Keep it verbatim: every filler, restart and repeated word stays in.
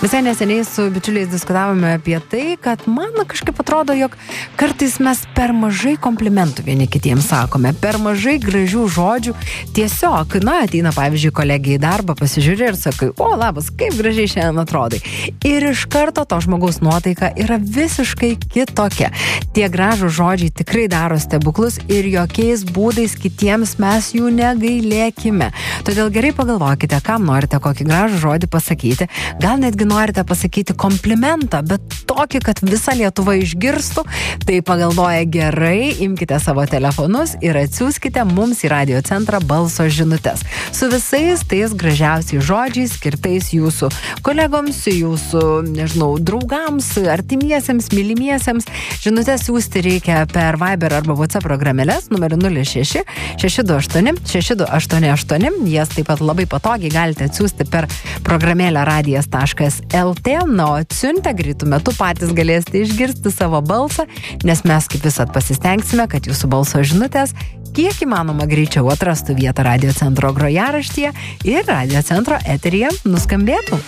Visai neseniai su bičiuliais diskutavome apie tai, kad man kažkaip atrodo, jog kartais mes per mažai komplimentų vieni kitiems sakome, per mažai gražių žodžių. Tiesiog, na, ateina, pavyzdžiui, kolegija į darbą, pasižiūri ir sakai, o, labas, kaip gražiai šiandien atrodai. Ir iš karto to žmogaus nuotaika yra visiškai kitokia. Tie gražų žodžiai tikrai daro stebuklus ir jokiais būdais kitiems mes jų negailėkime. Todėl gerai pagalvokite, kam norite kokį gražų žodį pasakyti. Gal netgi norite pasakyti komplimentą, bet tokį, kad visa Lietuva išgirstų, tai pagalvoja gerai, imkite savo telefonus ir atsiųskite mums į radio centrą balso žinutes. Su visais tais gražiausiais žodžiais, skirtais jūsų kolegoms, jūsų, nežinau, draugams, artimiesiems, mylimiesiems. Žinutes siųsti reikia per Viber arba WhatsApp programėlės numeriu nulis šeši šeši du aštuoni šeši du aštuoni aštuoni. Jas taip pat labai patogiai galite atsiųsti per programėlę radijas taškas lt, na, o atsiuntę greitų metu patys galėsite išgirsti savo balsą, nes mes kaip visad pasistengsime, kad jūsų balso žinutės kiek įmanoma greičiau atrastų vietą radio centro grojaraštyje ir radio centro eteryje nuskambėtų.